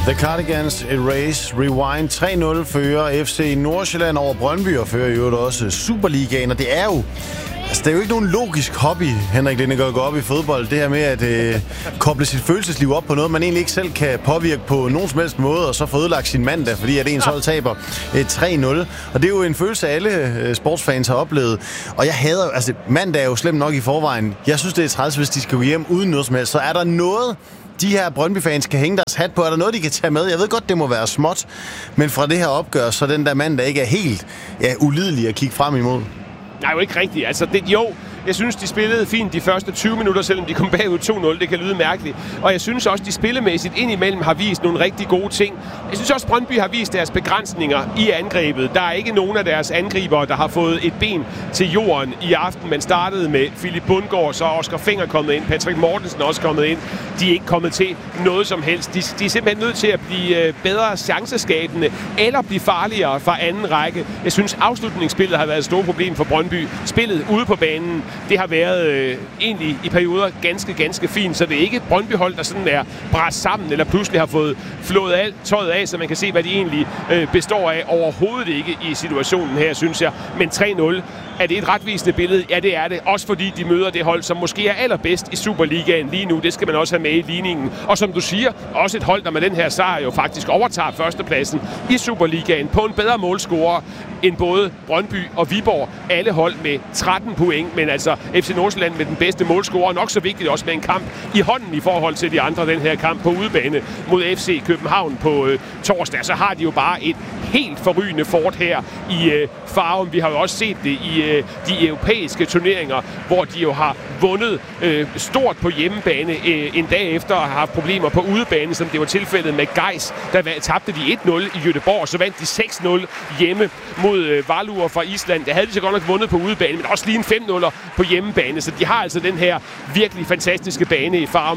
The Cardigans, Erase, Rewind. 3-0 fører FC Nordsjælland over Brøndby, og fører jo også Superligaen. Og det er jo... Altså, det er jo ikke nogen logisk hobby, Henrik Lindegaard, at gå op i fodbold. Det her med at koble sit følelsesliv op på noget, man egentlig ikke selv kan påvirke på nogen som helst måde, og så få ødelagt sin mandag, fordi at ens hold taber 3-0. Og det er jo en følelse, alle sportsfans har oplevet. Og jeg hader jo... Altså, mandag er jo slemt nok i forvejen. Jeg synes, det er træls, hvis de skal gå hjem uden noget som helst. Så er der noget... De her Brøndby-fans kan hænge deres hat på. Er der noget, de kan tage med? Jeg ved godt, det må være småt. Men fra det her opgør, så den der mand, der ikke er helt ulidelig at kigge frem imod. Nej, jo ikke rigtigt. Altså, jeg synes, de spillede fint de første 20 minutter, selvom de kom bagud 2-0. Det kan lyde mærkeligt. Og jeg synes også, de spillemæssigt indimellem har vist nogle rigtig gode ting. Jeg synes også, Brøndby har vist deres begrænsninger i angrebet. Der er ikke nogen af deres angribere, der har fået et ben til jorden i aften. Man startede med Philip Bundgaard, så er Oscar Fenger kommet ind. Patrick Mortensen er også kommet ind. De er ikke kommet til noget som helst. De er simpelthen nødt til at blive bedre chanceskabende eller blive farligere fra anden række. Jeg synes, afslutningsspillet har været et stort problem for Brøndby. Spillet ude på banen, det har været egentlig i perioder ganske fint, så det er ikke Brøndby-hold, der sådan er bræst sammen, eller pludselig har fået flået alt tøjet af, så man kan se, hvad de egentlig består af. Overhovedet ikke i situationen her, synes jeg. Men 3-0, er det et retvisende billede? Ja, det er det. Også fordi de møder det hold, som måske er allerbedst i Superligaen lige nu. Det skal man også have med i ligningen. Og som du siger, også et hold, der med den her sejr jo faktisk overtager førstepladsen i Superligaen på en bedre målscorer end både Brøndby og Viborg. Alle hold med 13 point, men altså FC Nordsjælland med den bedste målscorer. Nok så vigtigt også med en kamp i hånden i forhold til de andre, den her kamp på udebane mod FC København på torsdag. Så har de jo bare et helt forrygende fort her i Farum. Vi har jo også set det i de europæiske turneringer, hvor de jo har vundet stort på hjemmebane en dag efter at have haft problemer på udebane, som det var tilfældet med Gais. Der tabte de 1-0 i Göteborg, så vandt de 6-0 hjemme mod Valur fra Island. Der havde de så godt nok vundet på udebane, men også lige en 5-0 på hjemmebane. Så de har altså den her virkelig fantastiske bane i Farum.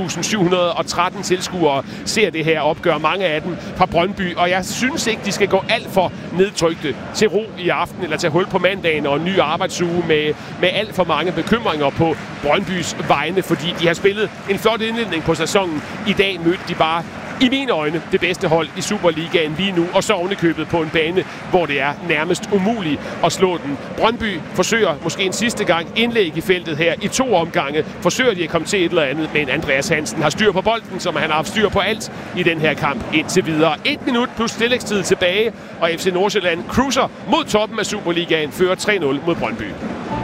7.713 tilskuere ser det her opgør, mange af dem fra Brøndby. Og jeg synes ikke, de skal gå alt for nedtrykte til ro i aften, eller tage hul på mandagen og en ny arbejdsuge med alt for mange bekymringer på Brøndbys vegne, fordi de har spillet en flot indledning på sæsonen. I dag mødte de bare i mine øjne det bedste hold i Superligaen lige nu, og så ovenikøbet på en bane, hvor det er nærmest umuligt at slå den. Brøndby forsøger måske en sidste gang indlæg i feltet her i 2 omgange. Forsøger de at komme til et eller andet, men Andreas Hansen har styr på bolden, som han har haft styr på alt i den her kamp indtil videre. 1 minut plus tillægstid tilbage, og FC Nordsjælland cruiser mod toppen af Superligaen, fører 3-0 mod Brøndby.